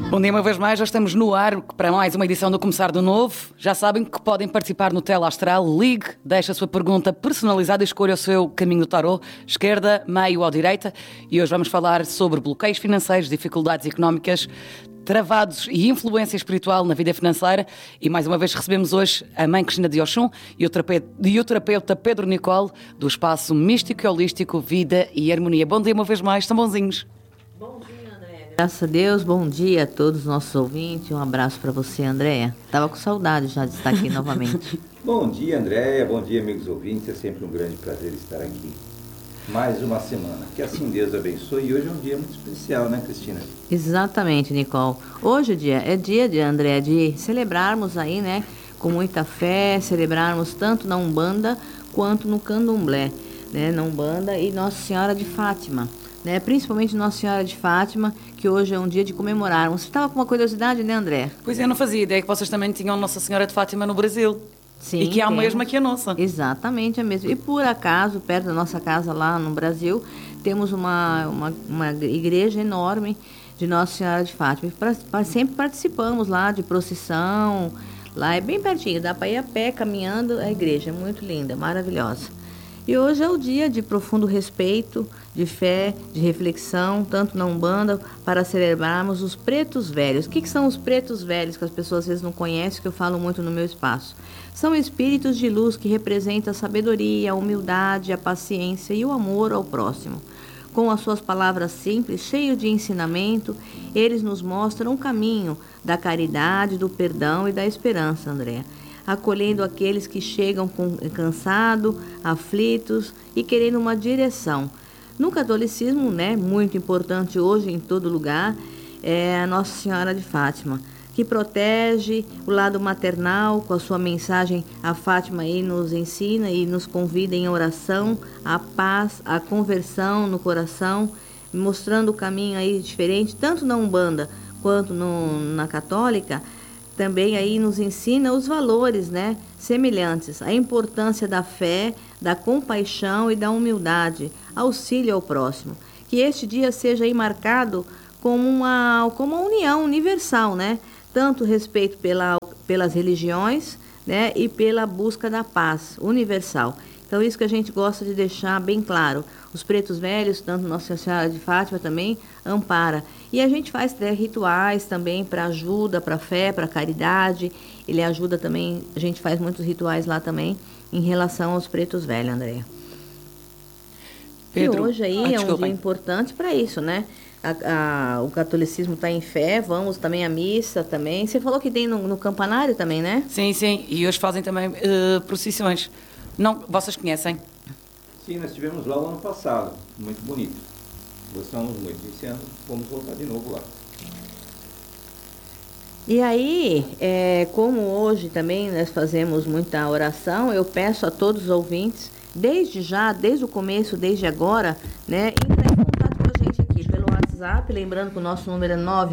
Bom dia uma vez mais, já estamos no ar para mais uma edição do Começar do Novo. Já sabem que podem participar no Tela Astral, ligue, deixe a sua pergunta personalizada e escolha o seu caminho do tarô, esquerda, meio ou direita. E hoje vamos falar sobre bloqueios financeiros, dificuldades económicas, travados e influência espiritual na vida financeira. E mais uma vez recebemos hoje a Mãe Cristina de Oxum e o terapeuta Pedro Nicole do Espaço Místico e Holístico Vida e Harmonia. Bom dia uma vez mais, estão bonzinhos? Bom dia, Andréia. Graças a Deus, bom dia a todos os nossos ouvintes. Um abraço para você, Andréia. Estava com saudade já de estar aqui novamente. Bom dia, Andréia. Bom dia, amigos ouvintes. É sempre um grande prazer estar aqui. Mais uma semana. Que assim Deus abençoe. E hoje é um dia muito especial, né, Cristina? Exatamente, Nicole. Hoje é dia de Andréia, de celebrarmos aí, né, com muita fé, celebrarmos tanto na Umbanda quanto no Candomblé, né, na Umbanda e Nossa Senhora de Fátima. Né, principalmente Nossa Senhora de Fátima, que hoje é um dia de comemorarmos. Você estava com uma curiosidade, né, André? Pois é, eu não fazia ideia que vocês também tinham Nossa Senhora de Fátima no Brasil. Sim, e que é a temos. mesma que a nossa. Exatamente a mesma. E por acaso, perto da nossa casa lá no Brasil, temos uma igreja enorme de Nossa Senhora de Fátima. Sempre participamos lá de procissão. Lá é bem pertinho, dá para ir a pé, caminhando. A igreja é muito linda, maravilhosa. E hoje é o dia de profundo respeito, de fé, de reflexão, tanto na Umbanda, para celebrarmos os pretos velhos. O que são os pretos velhos, que as pessoas às vezes não conhecem, que eu falo muito no meu espaço? São espíritos de luz que representam a sabedoria, a humildade, a paciência e o amor ao próximo. Com as suas palavras simples, cheias de ensinamento, eles nos mostram um caminho da caridade, do perdão e da esperança, André. Acolhendo aqueles que chegam cansados, aflitos e querendo uma direção. No catolicismo, né, muito importante hoje em todo lugar, é a Nossa Senhora de Fátima, que protege o lado maternal com a sua mensagem. A Fátima aí nos ensina e nos convida em oração, a paz, a conversão no coração, mostrando o caminho aí diferente, tanto na Umbanda quanto na Católica. Também aí nos ensina os valores, né, semelhantes, a importância da fé, da compaixão e da humildade, auxílio ao próximo. Que este dia seja aí marcado como uma união universal, né, tanto respeito pelas religiões, né, e pela busca da paz universal. Então, isso que a gente gosta de deixar bem claro. Os pretos velhos, tanto Nossa Senhora de Fátima também, ampara. E a gente faz rituais também para ajuda, para fé, para caridade. Ele ajuda também, a gente faz muitos rituais lá também, em relação aos pretos velhos, Andréia. E hoje aí é um dia importante para isso, né? O catolicismo está em fé, vamos também à missa também. Você falou que tem no campanário também, né? Sim, sim. E hoje fazem também procissões. Não, vocês conhecem? Sim, nós estivemos lá o ano passado. Muito bonito. Gostamos muito. Esse ano vamos voltar de novo lá. E aí, como hoje também nós fazemos muita oração, eu peço a todos os ouvintes, desde o começo, desde agora, né, entrar em contato com a gente aqui pelo WhatsApp, lembrando que o nosso número é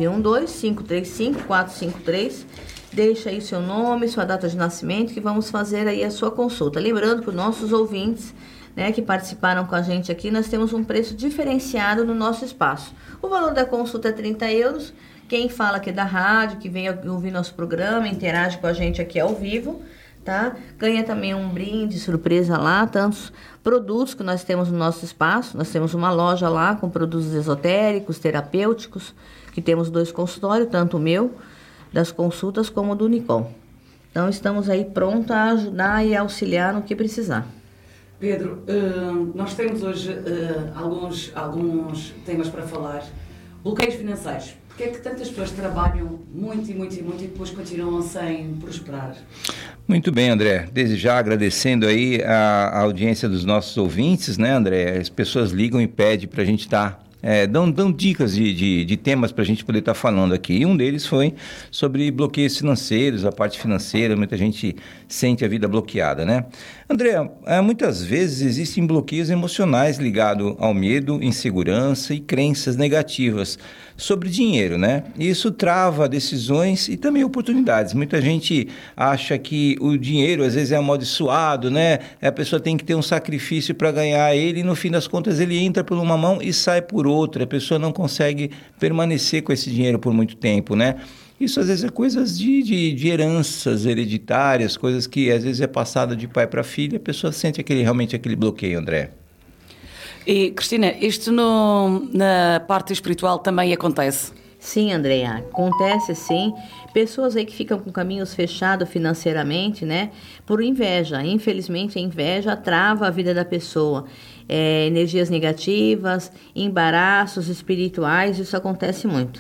912-535-453. Deixa aí seu nome, sua data de nascimento, que vamos fazer aí a sua consulta. Lembrando que os nossos ouvintes, né, que participaram com a gente aqui, nós temos um preço diferenciado no nosso espaço. O valor da consulta é 30 euros. Quem fala que é da rádio, que vem ouvir nosso programa, interage com a gente aqui ao vivo, tá? Ganha também um brinde, surpresa lá, tantos produtos que nós temos no nosso espaço. Nós temos uma loja lá com produtos esotéricos, terapêuticos, que temos 2 consultórios, tanto o meu, das consultas, como o do Nicole. Então, estamos aí prontos a ajudar e auxiliar no que precisar. Pedro, nós temos hoje alguns temas para falar. Bloqueios financeiros. Porque é que tantas pessoas trabalham muito e depois continuam sem prosperar? Muito bem, André. Desde já agradecendo aí a audiência dos nossos ouvintes, né, André? As pessoas ligam e pedem para a gente estar... dão dicas de temas para a gente poder estar falando aqui. E um deles foi sobre bloqueios financeiros, a parte financeira. Muita gente sente a vida bloqueada, né? André, muitas vezes existem bloqueios emocionais ligados ao medo, insegurança e crenças negativas sobre dinheiro, né? Isso trava decisões e também oportunidades. Muita gente acha que o dinheiro às vezes é amaldiçoado, né? A pessoa tem que ter um sacrifício para ganhar ele e no fim das contas ele entra por uma mão e sai por outra, a pessoa não consegue permanecer com esse dinheiro por muito tempo, né? Isso às vezes é coisas de heranças hereditárias, coisas que às vezes é passada de pai para filho, a pessoa sente realmente aquele bloqueio, André. E, Cristina, isto na parte espiritual também acontece? Sim, Andréa, acontece sim. Pessoas aí que ficam com caminhos fechados financeiramente, né? Por inveja. Infelizmente, a inveja trava a vida da pessoa. Energias negativas, embaraços espirituais, isso acontece muito.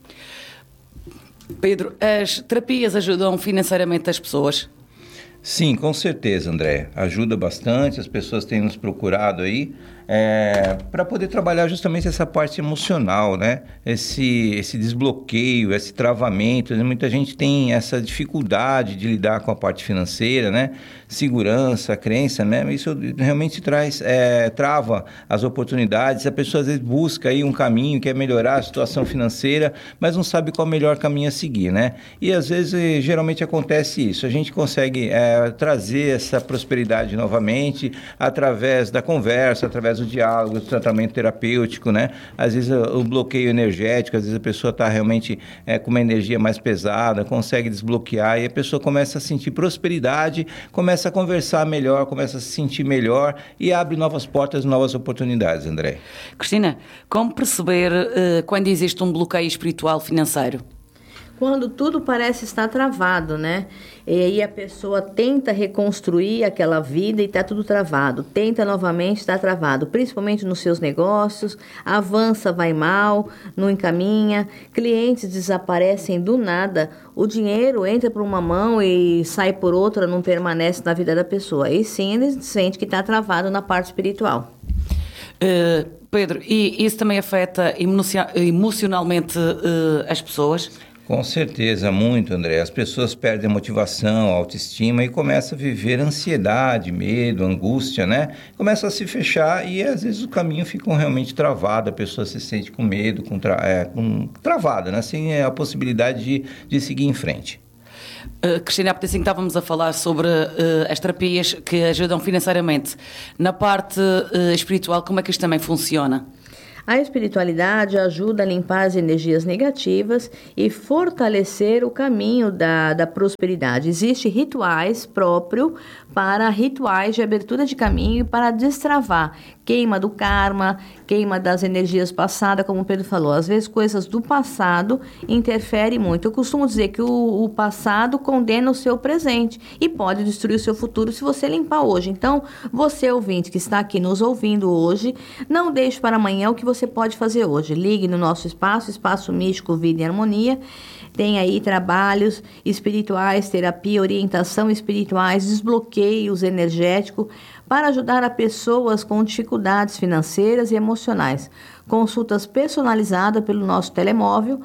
Pedro, as terapias ajudam financeiramente as pessoas? Sim, com certeza, André. Ajuda bastante, as pessoas têm nos procurado aí para poder trabalhar justamente essa parte emocional, né? Esse desbloqueio, esse travamento, né? Muita gente tem essa dificuldade de lidar com a parte financeira, né? Segurança, crença, né? Isso realmente trava as oportunidades. A pessoa às vezes busca aí um caminho, quer melhorar a situação financeira, mas não sabe qual é o melhor caminho a seguir, né? E às vezes, geralmente acontece isso. A gente consegue trazer essa prosperidade novamente através da conversa, através do diálogo, do tratamento terapêutico, né? Às vezes o bloqueio energético, às vezes a pessoa está realmente com uma energia mais pesada, consegue desbloquear e a pessoa começa a sentir prosperidade, começa a conversar melhor, começa a se sentir melhor e abre novas portas, novas oportunidades, André. Cristina, como perceber quando existe um bloqueio espiritual financeiro? Quando tudo parece estar travado, né? E aí a pessoa tenta reconstruir aquela vida e está tudo travado. Tenta novamente, está travado. Principalmente nos seus negócios. Avança, vai mal, não encaminha. Clientes desaparecem do nada. O dinheiro entra por uma mão e sai por outra, não permanece na vida da pessoa. Aí sim ele sente que está travado na parte espiritual. Pedro, e isso também afeta emocionalmente as pessoas? Com certeza, muito, André. As pessoas perdem a motivação, a autoestima e começam a viver ansiedade, medo, angústia, né? Começam a se fechar e às vezes o caminho fica realmente travado, a pessoa se sente com medo, travada, né? Sem a possibilidade de seguir em frente. Cristina, há pouco assim estávamos a falar sobre as terapias que ajudam financeiramente. Na parte espiritual, como é que isto também funciona? A espiritualidade ajuda a limpar as energias negativas e fortalecer o caminho da prosperidade. Existem rituais próprios para rituais de abertura de caminho e para destravar. Queima do karma, queima das energias passadas, como o Pedro falou. Às vezes coisas do passado interferem muito. Eu costumo dizer que o passado condena o seu presente e pode destruir o seu futuro se você limpar hoje. Então, você ouvinte que está aqui nos ouvindo hoje, não deixe para amanhã o que você pode fazer hoje. Ligue no nosso Espaço Místico Vida e Harmonia. Tem aí trabalhos espirituais, terapia, orientação espirituais, desbloqueios energéticos para ajudar a pessoas com dificuldades financeiras e emocionais. Consultas personalizadas pelo nosso telemóvel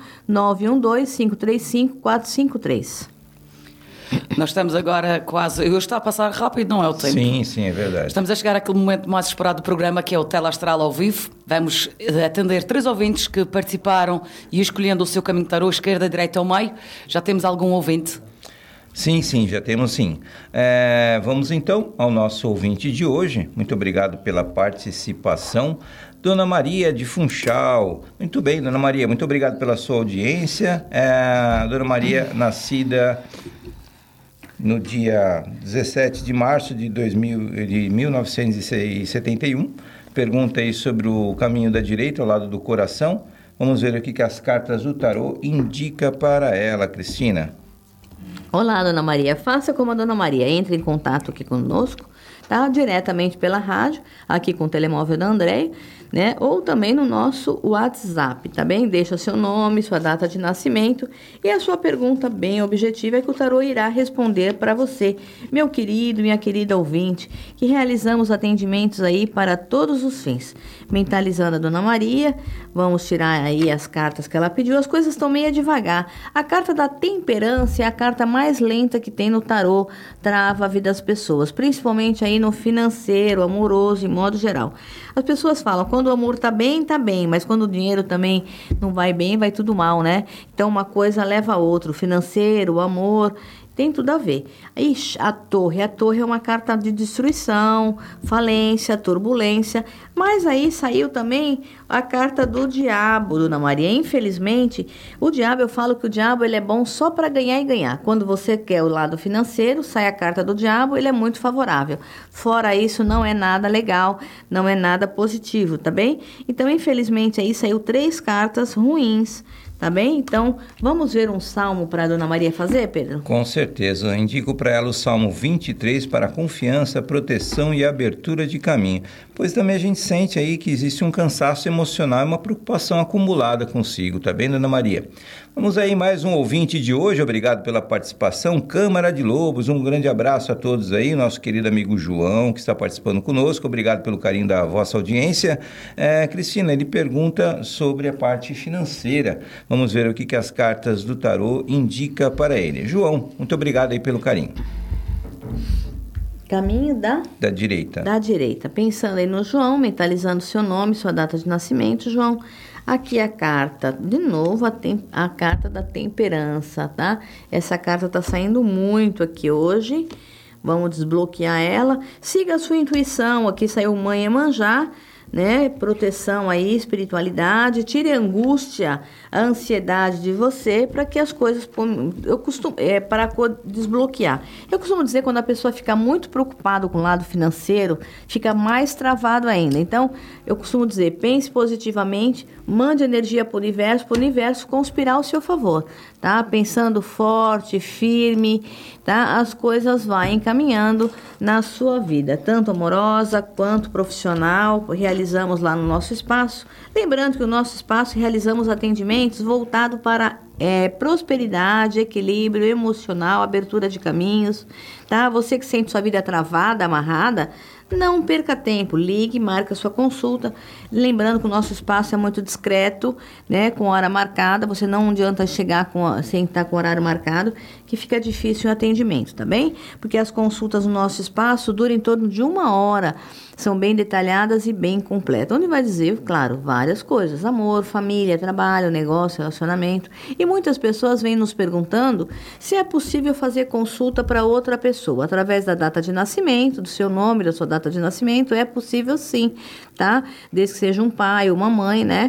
912-535-453. Nós estamos agora quase... Eu estou a passar rápido, não é o tempo? Sim, é verdade. Estamos a chegar àquele momento mais esperado do programa, que é o Teleastral ao vivo. Vamos atender 3 ouvintes que participaram e escolhendo o seu caminho de tarô, esquerda, direita ou meio. Já temos algum ouvinte? Sim, já temos sim. Vamos então ao nosso ouvinte de hoje. Muito obrigado pela participação. Dona Maria de Funchal. Muito bem, Dona Maria, muito obrigado pela sua audiência. Dona Maria, nascida no dia 17 de março de 1971. Pergunta aí sobre o caminho da direita, ao lado do coração. Vamos ver o que as cartas do tarô indicam para ela, Cristina. Olá, Dona Maria. Faça como a Dona Maria. Entre em contato aqui conosco, tá? Diretamente pela rádio, aqui com o telemóvel da Andréia, né? Ou também no nosso WhatsApp, tá bem? Deixa seu nome, sua data de nascimento e a sua pergunta bem objetiva é que o tarô irá responder para você, meu querido, minha querida ouvinte, que realizamos atendimentos aí para todos os fins. Mentalizando a Dona Maria, vamos tirar aí as cartas que ela pediu. As coisas estão meio devagar. A carta da temperança é a carta mais lenta que tem no tarô, trava a vida das pessoas, principalmente aí no financeiro, amoroso, em modo geral. As pessoas falam, quando o amor tá bem, mas quando o dinheiro também não vai bem, vai tudo mal, né? Então, uma coisa leva a outra, o financeiro, o amor Tem tudo a ver. Aí a torre é uma carta de destruição, falência, turbulência, mas aí saiu também a carta do diabo, Dona Maria. Infelizmente, o diabo, eu falo que o diabo ele é bom só para ganhar e ganhar. Quando você quer o lado financeiro, sai a carta do diabo, ele é muito favorável. Fora isso, não é nada legal, não é nada positivo, tá bem? Então, infelizmente, aí saiu 3 cartas ruins. Tá bem? Então, vamos ver um salmo para a Dona Maria fazer, Pedro? Com certeza. Eu indico para ela o Salmo 23 para confiança, proteção e abertura de caminho. Pois também a gente sente aí que existe um cansaço emocional e uma preocupação acumulada consigo. Tá bem, Dona Maria? Vamos aí, mais um ouvinte de hoje. Obrigado pela participação. Câmara de Lobos, um grande abraço a todos aí. Nosso querido amigo João, que está participando conosco. Obrigado pelo carinho da vossa audiência. Cristina, ele pergunta sobre a parte financeira. Vamos ver o que as cartas do tarô indicam para ele. João, muito obrigado aí pelo carinho. Caminho da direita. Da direita. Pensando aí no João, mentalizando seu nome, sua data de nascimento, João. Aqui a carta, de novo, a carta da temperança, tá? Essa carta tá saindo muito aqui hoje. Vamos desbloquear ela. Siga a sua intuição. Aqui saiu Mãe Iemanjá, né? Proteção aí, espiritualidade. Tire a angústia, a ansiedade de você para que as coisas... para desbloquear. Eu costumo dizer, quando a pessoa fica muito preocupada com o lado financeiro, fica mais travado ainda. Então, eu costumo dizer, pense positivamente, mande energia para o universo conspirar ao seu favor, tá? Pensando forte, firme, tá? As coisas vão encaminhando na sua vida, tanto amorosa quanto profissional. Realizamos lá no nosso espaço. Lembrando que o nosso espaço realizamos atendimentos voltados para prosperidade, equilíbrio emocional, abertura de caminhos, tá? Você que sente sua vida travada, amarrada, não perca tempo, ligue, marque a sua consulta. Lembrando que o nosso espaço é muito discreto, né? Com hora marcada, você não adianta chegar sem estar com horário marcado, que fica difícil o atendimento, tá bem? Porque as consultas no nosso espaço duram em torno de 1 hora, são bem detalhadas e bem completas, onde vai dizer, claro, várias coisas: amor, família, trabalho, negócio, relacionamento. E muitas pessoas vêm nos perguntando se é possível fazer consulta para outra pessoa, através da data de nascimento, do seu nome, da sua data de nascimento. É possível sim, tá? Desde que seja um pai ou uma mãe, né?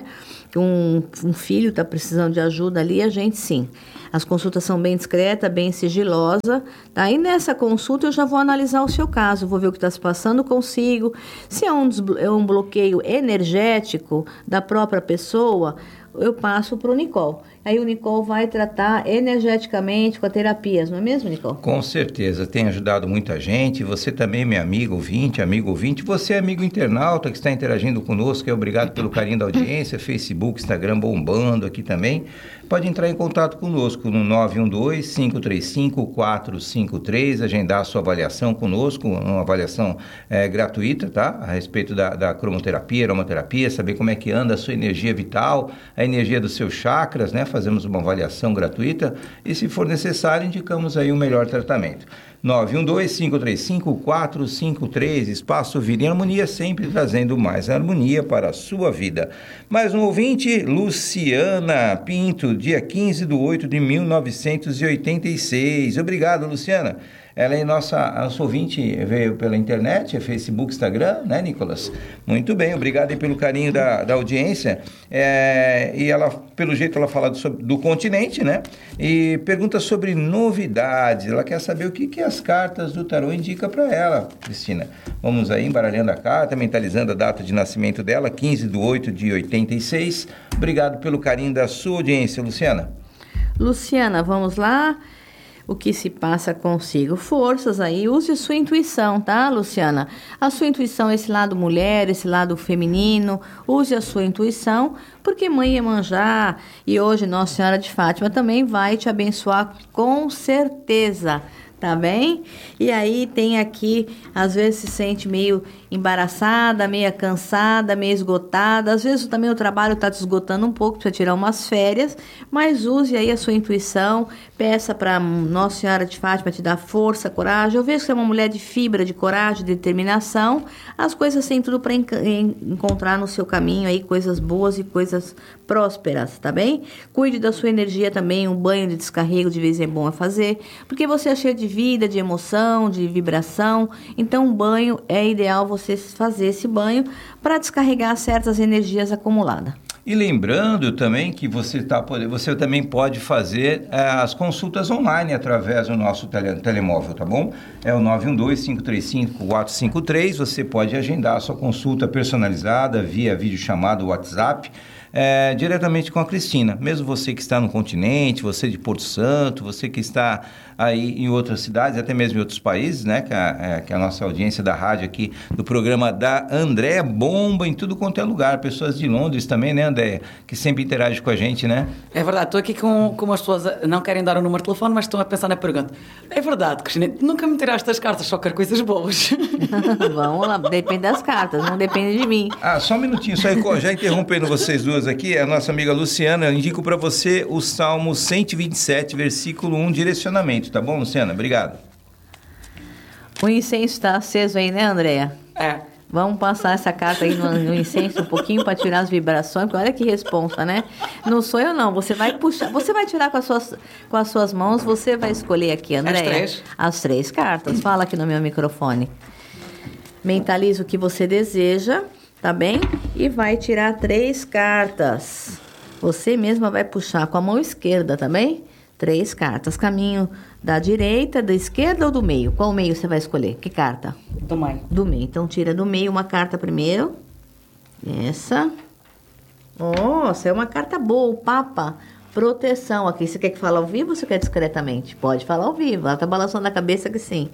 Um filho está precisando de ajuda ali, a gente sim. As consultas são bem discretas, bem sigilosas, tá? E nessa consulta eu já vou analisar o seu caso, vou ver o que está se passando consigo, se é um bloqueio energético da própria pessoa, eu passo para o Nicole. Aí o Nicole vai tratar energeticamente com a terapias, não é mesmo, Nicole? Com certeza, tem ajudado muita gente. Você também, minha amiga amigo ouvinte. Você, amigo internauta que está interagindo conosco, obrigado pelo carinho da audiência. Facebook, Instagram bombando aqui também. Pode entrar em contato conosco no 912-535-453, agendar a sua avaliação conosco, uma avaliação gratuita, tá? A respeito da cromoterapia, aromaterapia, saber como é que anda a sua energia vital, a energia dos seus chakras, né? Fazemos uma avaliação gratuita e, se for necessário, indicamos aí o melhor tratamento. 912-535-453, Espaço Vida em Harmonia, sempre trazendo mais harmonia para a sua vida. Mais um ouvinte, Luciana Pinto, dia 15/8/1986. Obrigado, Luciana. Ela é nossa ouvinte, veio pela internet, Facebook, Instagram, né, Nicolas? Muito bem, obrigado aí pelo carinho da audiência. E ela, pelo jeito, ela fala do continente, né? E pergunta sobre novidades. Ela quer saber o que as cartas do tarô indicam para ela, Cristina. Vamos aí embaralhando a carta, mentalizando a data de nascimento dela, 15/8/86. Obrigado pelo carinho da sua audiência, Luciana. Luciana, vamos lá. O que se passa consigo? Forças aí, use sua intuição, tá, Luciana? A sua intuição, esse lado mulher, esse lado feminino, use a sua intuição, porque Mãe Iemanjá e hoje Nossa Senhora de Fátima também vai te abençoar com certeza, Tá bem? E aí tem aqui, às vezes se sente meio embaraçada, meio cansada, meio esgotada. Às vezes também o trabalho está te esgotando um pouco, precisa tirar umas férias, mas use aí a sua intuição, peça para Nossa Senhora de Fátima te dar força, coragem. Eu vejo que você é uma mulher de fibra, de coragem, de determinação. As coisas têm tudo para encontrar no seu caminho aí, coisas boas e coisas prósperas, tá bem? Cuide da sua energia também, um banho de descarrego de vez é bom a fazer, porque você é cheio de vida, de emoção, de vibração. Então, um banho é ideal você fazer esse banho para descarregar certas energias acumuladas. E lembrando também que você também pode fazer as consultas online através do nosso telemóvel, tá bom? É o 912-535-453. Você pode agendar a sua consulta personalizada via videochamada WhatsApp, diretamente com a Cristina. Mesmo você que está no continente, você de Porto Santo, você que está aí em outras cidades, até mesmo em outros países, né? Que a nossa audiência da rádio aqui, do programa da Andréa, bomba em tudo quanto é lugar. Pessoas de Londres também, né, Andréa? Que sempre interagem com a gente, né? É verdade. Estou aqui com as pessoas, não querem dar o número de telefone, mas estão a pensar na pergunta. É verdade, Cristina, nunca me tiraste as cartas, só quero coisas boas. Vamos lá, depende das cartas, não depende de mim. Só um minutinho, já interrompendo vocês duas aqui, a nossa amiga Luciana, eu indico para você o Salmo 127, versículo 1, direcionamento. Tá bom, Luciana? Obrigado. O incenso está aceso aí, né, Andréa? É. Vamos passar essa carta aí no incenso um pouquinho para tirar as vibrações, porque olha que responsa, né? Não sou eu, não. Você vai puxar, você vai tirar com as suas mãos, você vai escolher aqui, Andréa. As três? As 3 cartas. Fala aqui no meu microfone. Mentaliza o que você deseja, tá bem? E vai tirar 3 cartas. Você mesma vai puxar com a mão esquerda, tá bem? 3 cartas. Caminho da direita, da esquerda ou do meio? Qual meio você vai escolher? Que carta? Do meio. Do meio. Então, tira do meio uma carta primeiro. Essa. Nossa, é uma carta boa. O Papa. Proteção. Aqui, você quer que fale ao vivo ou você quer discretamente? Pode falar ao vivo. Ela tá balançando a cabeça que sim.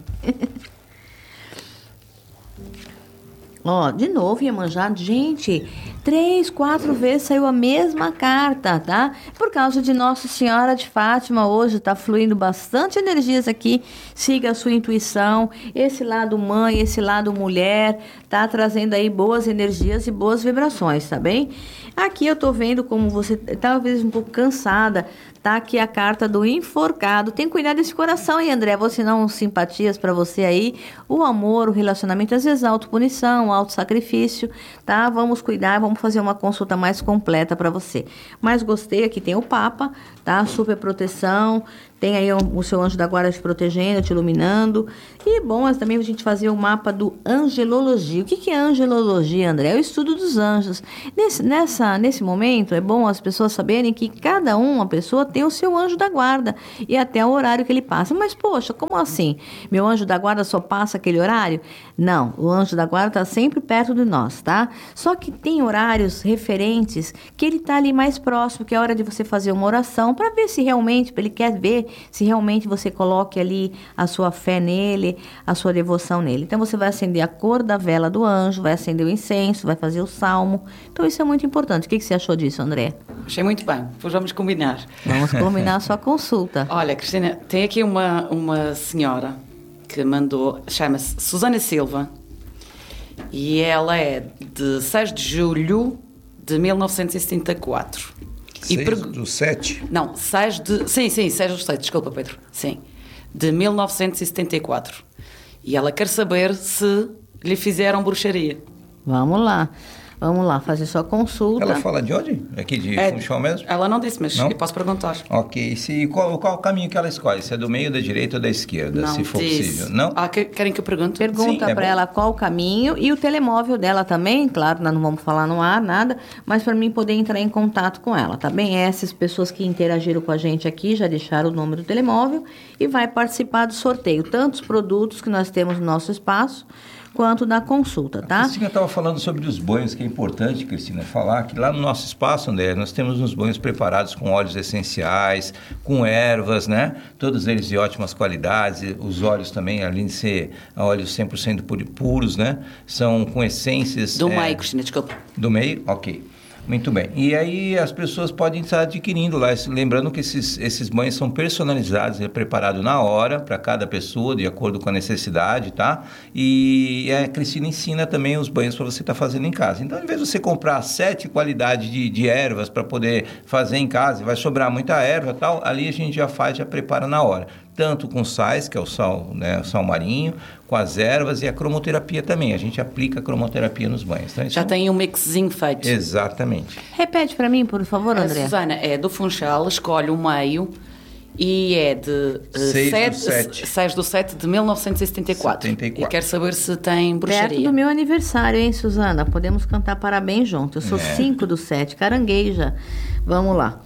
Ó, de novo, Iemanjá, gente, 3, 4 vezes saiu a mesma carta, tá? Por causa de Nossa Senhora de Fátima, hoje tá fluindo bastante energias aqui, siga a sua intuição, esse lado mãe, esse lado mulher, tá trazendo aí boas energias e boas vibrações, tá bem? Aqui eu tô vendo como você talvez um pouco cansada, tá aqui a carta do enforcado. Tem que cuidar desse coração aí, André. Você não simpatias para você aí. O amor, o relacionamento, às vezes autopunição, autossacrifício, tá? Vamos cuidar, vamos fazer uma consulta mais completa para você. Mas gostei, aqui tem o Papa, tá? Super proteção. Tem aí o seu anjo da guarda te protegendo, te iluminando. E bom, mas também a gente fazer o mapa do angelologia. O que é angelologia, André? É o estudo dos anjos. Nesse momento, é bom as pessoas saberem que cada uma pessoa tem o seu anjo da guarda e até o horário que ele passa. Mas, poxa, como assim? Meu anjo da guarda só passa aquele horário? Não, o anjo da guarda está sempre perto de nós, tá? Só que tem horários referentes que ele está ali mais próximo, que é a hora de você fazer uma oração para ver se realmente, ele quer ver se realmente você coloque ali a sua fé nele, a sua devoção nele. Então, você vai acender a cor da vela do anjo, vai acender o incenso, vai fazer o salmo. Então, isso é muito importante. O que você achou disso, André? Achei muito bem. Pois vamos combinar. Vamos combinar a sua consulta. Olha, Cristina, tem aqui uma senhora que mandou, chama-se Susana Silva, e ela é de 6 de julho de 1974. 6/7? Não, 6 de... Sim, 6/7, desculpa, Pedro. Sim, de 1974. E ela quer saber se lhe fizeram bruxaria. Vamos lá, fazer sua consulta. Ela fala de onde? Aqui de Funchal mesmo? Ela não disse, mas não? eu posso perguntar. Ok. Qual o caminho que ela escolhe? Se é do meio, da direita ou da esquerda, não se for disse. possível? Não? Querem que eu pergunte? Pergunta para ela qual o caminho e o telemóvel dela também. Claro, nós não vamos falar no ar, nada, mas para mim poder entrar em contato com ela, tá bem? Essas pessoas que interagiram com a gente aqui já deixaram o número do telemóvel e vai participar do sorteio. Tantos produtos que nós temos no nosso espaço, quanto da consulta, tá? A Cristina estava falando sobre os banhos, que é importante, Cristina, falar que lá no nosso espaço, André, nós temos uns banhos preparados com óleos essenciais, com ervas, né? Todos eles de ótimas qualidades, os óleos também, além de ser óleos 100% puros, né? São com essências... Do meio, Cristina, desculpa. Do meio? Ok. Muito bem. E aí as pessoas podem estar adquirindo lá, lembrando que esses banhos são personalizados, preparados na hora para cada pessoa, de acordo com a necessidade, tá? E a Cristina ensina também os banhos para você estar fazendo em casa. Então, ao invés de você comprar 7 qualidades de ervas para poder fazer em casa, vai sobrar muita erva e tal, ali a gente já prepara na hora. Tanto com sais, que é o sal, né, o sal marinho, com as ervas e a cromoterapia também. A gente aplica a cromoterapia nos banhos. Então, já tem um mixzinho feito. Exatamente. Repete para mim, por favor, André. A Susana é do Funchal, escolhe o meio e é de 6/7 de 1974. E quero saber se tem bruxaria. Perto do meu aniversário, hein, Susana? Podemos cantar parabéns juntos. Eu sou 5/7, carangueja. Vamos lá.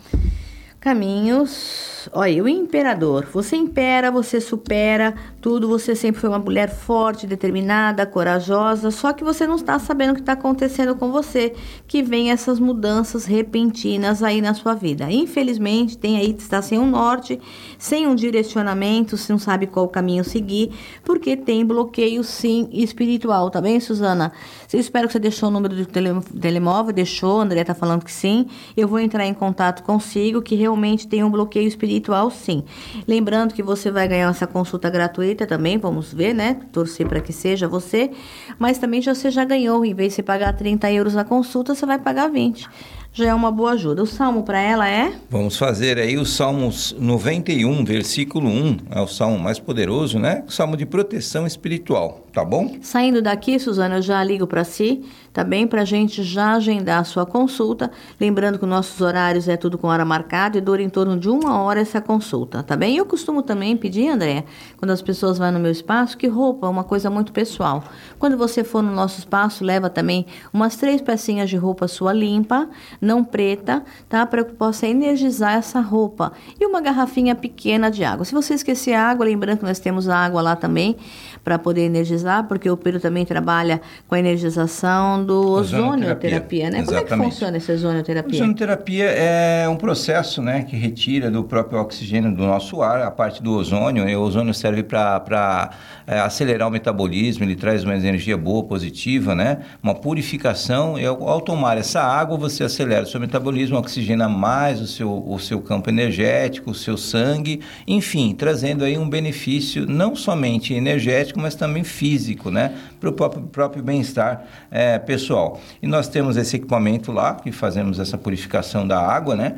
Caminhos. Olha, o imperador. Você impera, você supera tudo. Você sempre foi uma mulher forte, determinada, corajosa. Só que você não está sabendo o que está acontecendo com você. Que vem essas mudanças repentinas aí na sua vida. Infelizmente, está sem um norte, sem um direcionamento. Você não sabe qual caminho seguir. Porque tem bloqueio, sim, espiritual. Tá bem, Susana? Eu espero que você deixou o número do telemóvel. Deixou, a André está falando que sim. Eu vou entrar em contato consigo, que realmente tem um bloqueio espiritual, sim. Lembrando que você vai ganhar essa consulta gratuita também, vamos ver, né? Torcer para que seja você. Mas também você já ganhou, em vez de você pagar 30 euros a consulta, você vai pagar 20. Já é uma boa ajuda. O salmo para ela é? Vamos fazer aí o Salmos 91, versículo 1. É o salmo mais poderoso, né? O salmo de proteção espiritual, tá bom? Saindo daqui, Susana, eu já ligo para si, tá bem? Pra gente já agendar a sua consulta. Lembrando que nossos horários é tudo com hora marcada e dura em torno de 1 hora essa consulta, tá bem? Eu costumo também pedir, André, quando as pessoas vão no meu espaço, que roupa é uma coisa muito pessoal. Quando você for no nosso espaço, leva também umas 3 pecinhas de roupa sua limpa, não preta, tá? Para que possa energizar essa roupa. E uma garrafinha pequena de água. Se você esquecer a água, lembrando que nós temos a água lá também, para poder energizar, porque o Pedro também trabalha com a energização do ozonioterapia, né? Exatamente. Como é que funciona essa ozonioterapia? A ozonioterapia é um processo, né, que retira do próprio oxigênio do nosso ar, a parte do ozônio. E o ozônio serve para acelerar o metabolismo, ele traz uma energia boa, positiva, né? Uma purificação. E ao tomar essa água, você acelera o seu metabolismo, oxigena mais o seu campo energético, o seu sangue, enfim, trazendo aí um benefício não somente energético, mas também físico, né? Para o próprio bem-estar pessoal. E nós temos esse equipamento lá, que fazemos essa purificação da água, né?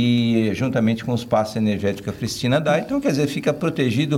E juntamente com os passos energéticos que a Cristina dá, então, quer dizer, fica protegido,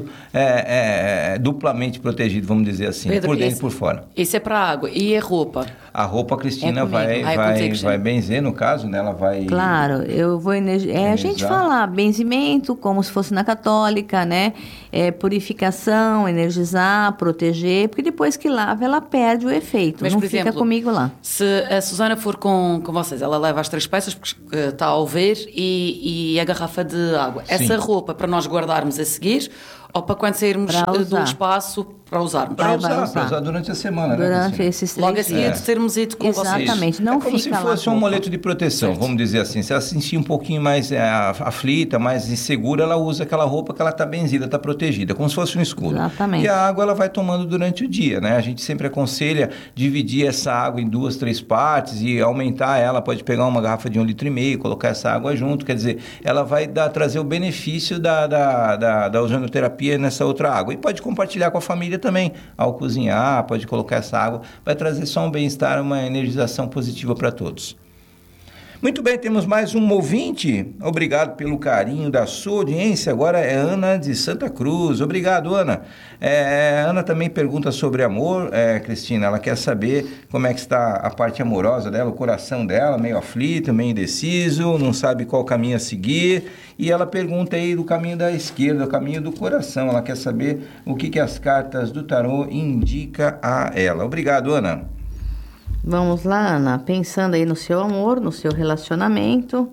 duplamente protegido, vamos dizer assim, Pedro, por dentro e por fora. Isso é para a água. E a roupa? A roupa a Cristina vai benzer, no caso, né? Ela vai... Claro, eu vou a gente fala benzimento, como se fosse na católica, né? Purificação, energizar, proteger, porque depois que lava, ela perde o efeito. Mas, não fica exemplo, comigo lá. Se a Susana for com vocês, ela leva as 3 peças, porque está a ouvir, e a garrafa de água. Sim. Essa roupa para nós guardarmos a seguir, ou para quando sairmos do espaço para usarmos? Para usar durante a semana, durante né? esses 3 logo a seguir de termos ido com vocês. Exatamente, não como fica se fosse um amuleto de proteção, certo. Vamos dizer assim. Se ela se sentir um pouquinho mais aflita, mais insegura, ela usa aquela roupa que ela está benzida, está protegida, como se fosse um escudo. Exatamente. E a água ela vai tomando durante o dia, né? A gente sempre aconselha dividir essa água em 2, 3 partes e aumentar ela. Pode pegar uma garrafa de 1,5 litro, colocar essa água junto, quer dizer, ela vai trazer o benefício da ozonioterapia nessa outra água. E pode compartilhar com a família também, ao cozinhar, pode colocar essa água, vai trazer só um bem-estar, uma energização positiva para todos. Muito bem, temos mais um ouvinte. Obrigado pelo carinho da sua audiência. Agora é Ana de Santa Cruz. Obrigado, Ana. Ana também pergunta sobre amor, Cristina. Ela quer saber como é que está a parte amorosa dela, o coração dela, meio aflito, meio indeciso, não sabe qual caminho a seguir. E ela pergunta aí do caminho da esquerda, o caminho do coração. Ela quer saber o que as cartas do tarô indicam a ela. Obrigado, Ana. Vamos lá, Ana, pensando aí no seu amor, no seu relacionamento.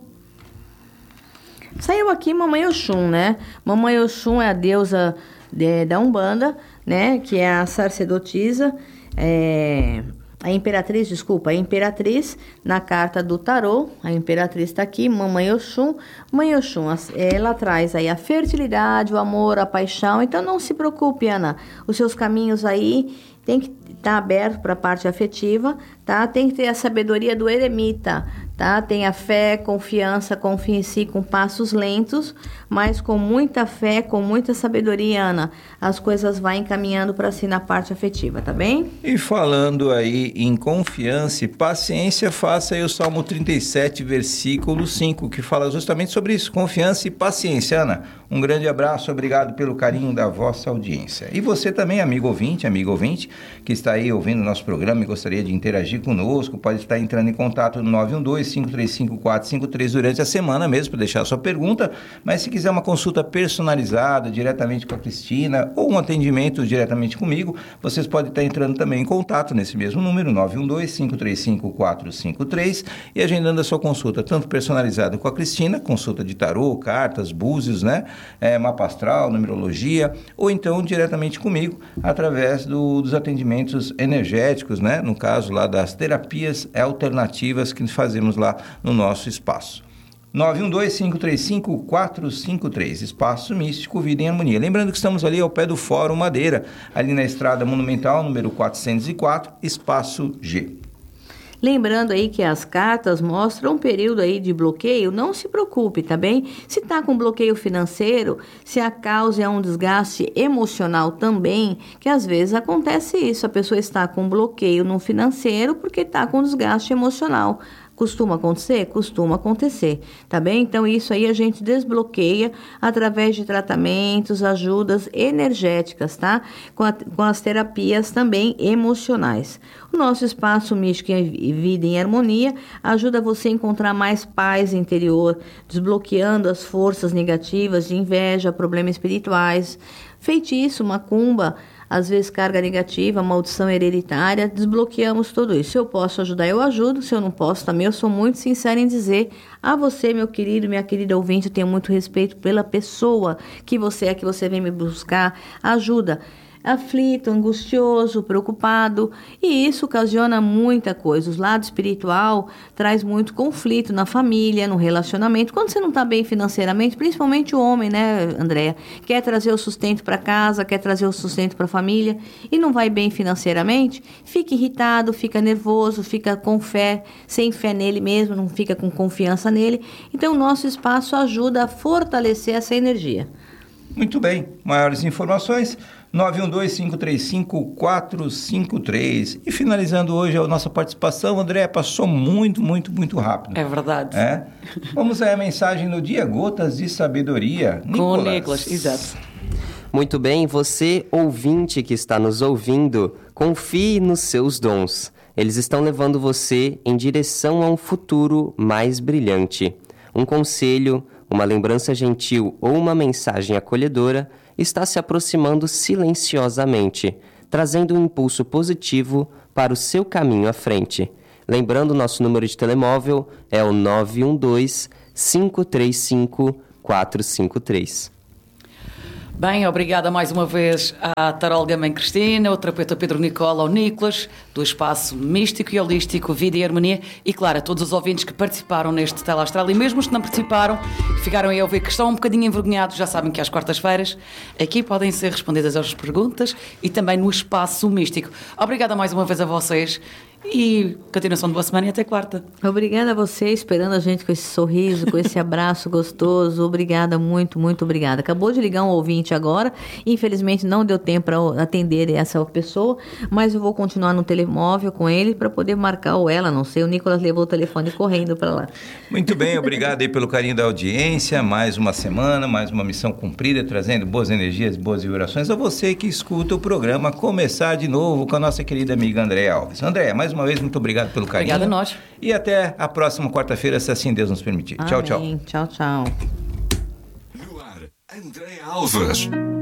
Saiu aqui Mamãe Oxum, né? Mamãe Oxum é a deusa da Umbanda, né? Que é a sacerdotisa, a imperatriz na carta do tarô. A imperatriz está aqui, Mamãe Oxum. Mãe Oxum, ela traz aí a fertilidade, o amor, a paixão. Então não se preocupe, Ana, os seus caminhos aí tem que estar aberto para a parte afetiva, tá? Tem que ter a sabedoria do eremita, tá? Tenha fé, confiança, confie em si com passos lentos, mas com muita fé, com muita sabedoria, Ana. As coisas vão encaminhando para si na parte afetiva, tá bem? E falando aí em confiança e paciência, faça aí o Salmo 37, versículo 5, que fala justamente sobre isso, confiança e paciência. Ana, um grande abraço, obrigado pelo carinho da vossa audiência. E você também, amigo ouvinte, que está aí ouvindo o nosso programa e gostaria de interagir conosco, pode estar entrando em contato no 912-535-453 durante a semana mesmo, para deixar a sua pergunta, mas se quiser uma consulta personalizada, diretamente com a Cristina, ou um atendimento diretamente comigo, vocês podem estar entrando também em contato nesse mesmo número, 912-535-453, e agendando a sua consulta, tanto personalizada com a Cristina, consulta de tarô, cartas, búzios, né? Mapa astral, numerologia, ou então diretamente comigo, através dos atendimentos energéticos, né? No caso lá das terapias alternativas que fazemos lá no nosso espaço. 912-535-453, Espaço Místico, Vida em Harmonia. Lembrando que estamos ali ao pé do Fórum Madeira, ali na Estrada Monumental, número 404, Espaço G. Lembrando aí que as cartas mostram um período aí de bloqueio, não se preocupe, tá bem? Se está com bloqueio financeiro, se a causa é um desgaste emocional também, que às vezes acontece isso, a pessoa está com bloqueio no financeiro porque está com desgaste emocional. Costuma acontecer? Costuma acontecer, tá bem? Então, isso aí a gente desbloqueia através de tratamentos, ajudas energéticas, tá? Com as terapias também emocionais. O nosso Espaço Místico e Vida em Harmonia ajuda você a encontrar mais paz interior, desbloqueando as forças negativas de inveja, problemas espirituais, feitiço, macumba, às vezes carga negativa, maldição hereditária, desbloqueamos tudo isso. Se eu posso ajudar, eu ajudo. Se eu não posso também, eu sou muito sincera em dizer a você, meu querido, minha querida ouvinte, eu tenho muito respeito pela pessoa que você é, que você vem me buscar, ajuda. Aflito, angustioso, preocupado, e isso ocasiona muita coisa. O lado espiritual traz muito conflito na família, no relacionamento. Quando você não está bem financeiramente, principalmente o homem, né, Andréa? Quer trazer o sustento para casa, quer trazer o sustento para a família e não vai bem financeiramente, fica irritado, fica nervoso, fica com fé, sem fé nele mesmo, não fica com confiança nele. Então, o nosso espaço ajuda a fortalecer essa energia. Muito bem. Maiores informações, 912-535-453. E finalizando hoje a nossa participação, André, passou muito rápido. É verdade. Vamos à mensagem do dia, Gotas de Sabedoria. Com o Nicolas, exato. Muito bem, você, ouvinte que está nos ouvindo, confie nos seus dons. Eles estão levando você em direção a um futuro mais brilhante. Um conselho, uma lembrança gentil ou uma mensagem acolhedora está se aproximando silenciosamente, trazendo um impulso positivo para o seu caminho à frente. Lembrando, nosso número de telemóvel é o 912-535-453. Bem, obrigada mais uma vez à taróloga Mãe Cristina, ao terapeuta Pedro Nicola, ao Nicolas, do Espaço Místico e Holístico Vida e Harmonia, e claro, a todos os ouvintes que participaram neste Telastral, e mesmo os que não participaram, ficaram aí a ouvir que estão um bocadinho envergonhados, já sabem que às quartas-feiras aqui podem ser respondidas as perguntas e também no Espaço Místico. Obrigada mais uma vez a vocês e continuação de boa semana e até quarta. Obrigada a você, esperando a gente com esse sorriso, com esse abraço gostoso. Obrigada, muito obrigada. Acabou de ligar um ouvinte agora, infelizmente não deu tempo para atender essa pessoa, mas eu vou continuar no telemóvel com ele para poder marcar ou ela, não sei, o Nicolas levou o telefone correndo para lá. Muito bem, obrigado aí pelo carinho da audiência, mais uma semana, mais uma missão cumprida, trazendo boas energias, boas vibrações a você que escuta o programa Começar de Novo com a nossa querida amiga Andréa Alves. Andréa, mais uma vez, muito obrigado pelo carinho. Obrigada a nós. E até a próxima quarta-feira, se assim Deus nos permitir. Amém. Tchau. Tchau. No ar, Andréa Alves.